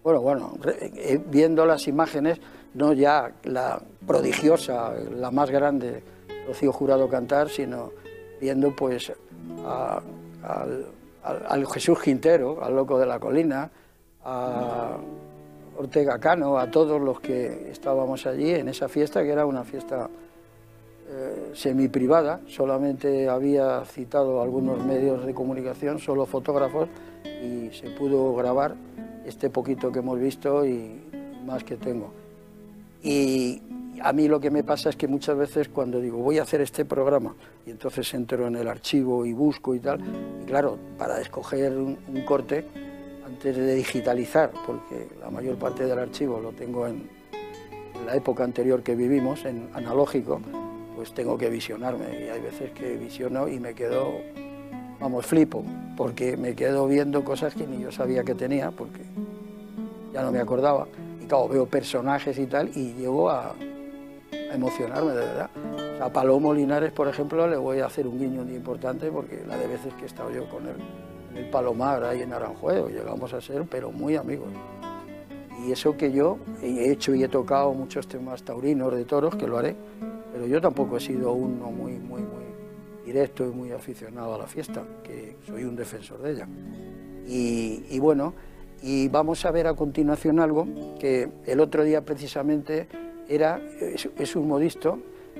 Viendo las imágenes, no ya la prodigiosa, la más grande, Rocío Jurado cantar, sino viendo pues al Jesús Quintero, al Loco de la Colina, a Ortega Cano, a todos los que estábamos allí en esa fiesta, que era una fiesta semi-privada, solamente había citado algunos medios de comunicación, solo fotógrafos, y se pudo grabar este poquito que hemos visto y más que tengo. Y a mí lo que me pasa es que muchas veces cuando digo voy a hacer este programa y entonces entro en el archivo y busco y tal, y claro, para escoger un corte antes de digitalizar, porque la mayor parte del archivo lo tengo en la época anterior que vivimos, en analógico, pues tengo que visionarme y hay veces que visiono y me quedo, vamos, flipo, porque me quedo viendo cosas que ni yo sabía que tenía, porque ya no me acordaba. Y claro, veo personajes y tal, y llego a emocionarme, de verdad. O sea, a Palomo Linares, por ejemplo, le voy a hacer un guiño muy importante, porque la de veces que he estado yo con él en el Palomar, ahí en Aranjuez, llegamos a ser, pero muy amigos. Y eso que yo he hecho y he tocado muchos temas taurinos, de toros, que lo haré, pero yo tampoco he sido uno muy directo y muy aficionado a la fiesta, que soy un defensor de ella. Y bueno, y vamos a ver a continuación algo que el otro día precisamente es un modisto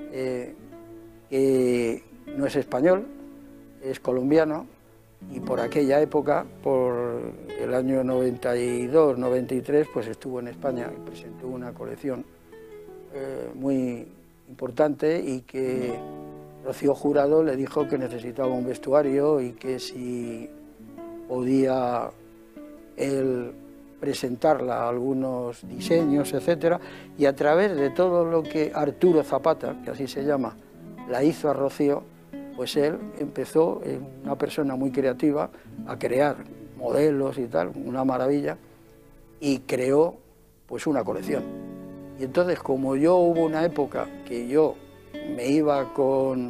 que no es español, es colombiano, y por aquella época, por el año 92, 93, pues estuvo en España y presentó una colección muy importante, y que Rocío Jurado le dijo que necesitaba un vestuario y que si podía él presentarla algunos diseños, etcétera, y a través de todo lo que Arturo Zapata, que así se llama, la hizo a Rocío, pues él empezó, una persona muy creativa, a crear modelos y tal, una maravilla, y creó pues una colección. Y entonces, como yo hubo una época que yo me iba con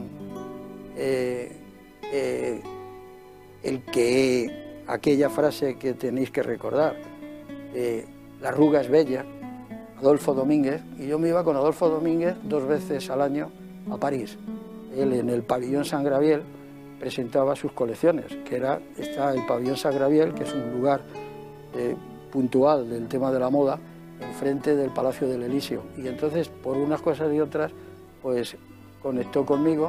aquella frase que tenéis que recordar, la arruga es bella, Adolfo Domínguez, y yo me iba con Adolfo Domínguez 2 veces al año a París. Él en el Pabellón San Graviel presentaba sus colecciones, que está el Pabellón San Graviel, que es un lugar puntual del tema de la moda, enfrente del Palacio del Elíseo. Y entonces, por unas cosas y otras, pues conectó conmigo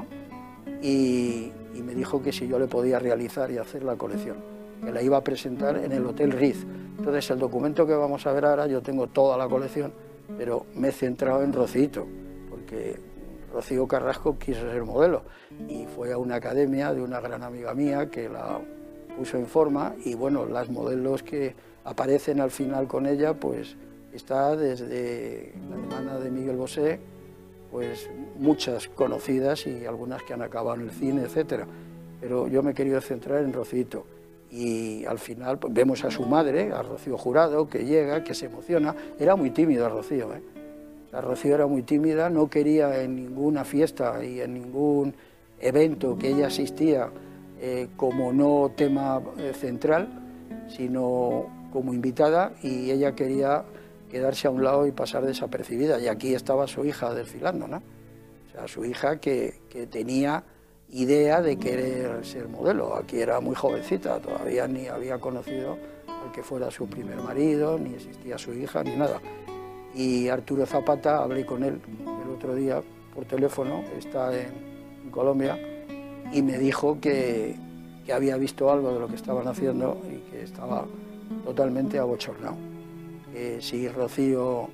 y me dijo que si yo le podía realizar y hacer la colección, que la iba a presentar en el Hotel Riz. Entonces, el documento que vamos a ver ahora, yo tengo toda la colección, pero me he centrado en Rocito, porque Rocío Carrasco quiso ser modelo y fue a una academia de una gran amiga mía que la puso en forma, y bueno, las modelos que aparecen al final con ella, pues está desde la hermana de Miguel Bosé, pues muchas conocidas y algunas que han acabado en el cine, etcétera. Pero yo me he querido centrar en Rocito. Y al final pues, vemos a su madre, a Rocío Jurado, que llega, que se emociona. Era muy tímida Rocío, ¿eh? La Rocío era muy tímida, no quería en ninguna fiesta y en ningún evento que ella asistía como no tema central, sino como invitada, y ella quería quedarse a un lado y pasar desapercibida. Y aquí estaba su hija desfilando, ¿no? O sea, su hija que tenía idea de querer ser modelo. Aquí era muy jovencita, todavía ni había conocido al que fuera su primer marido, ni existía su hija, ni nada. Y Arturo Zapata, hablé con él el otro día por teléfono, está en Colombia, y me dijo que había visto algo de lo que estaban haciendo y que estaba totalmente abochornado. Si Rocío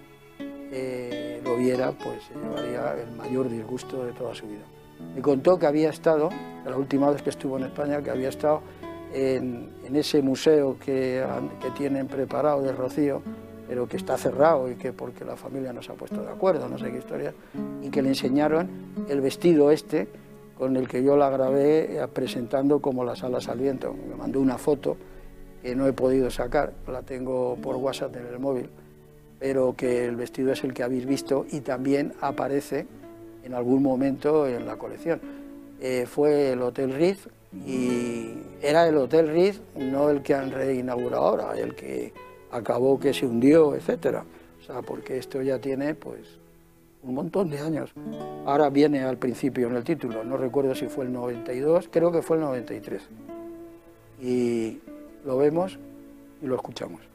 lo viera, pues se llevaría el mayor disgusto de toda su vida. Me contó que había estado, la última vez que estuvo en España, que había estado en ese museo que tienen preparado de Rocío, pero que está cerrado y que porque la familia no se ha puesto de acuerdo, no sé qué historia, y que le enseñaron el vestido este con el que yo la grabé presentando como las alas al viento. Me mandó una foto que no he podido sacar, la tengo por WhatsApp en el móvil, pero que el vestido es el que habéis visto y también aparece en algún momento en la colección. Fue el Hotel Riz, y era el Hotel Riz, no el que han reinaugurado ahora, el que acabó que se hundió, etcétera. O sea, porque esto ya tiene, pues, un montón de años. Ahora viene al principio en el título, no recuerdo si fue el 92, creo que fue el 93. Y lo vemos y lo escuchamos.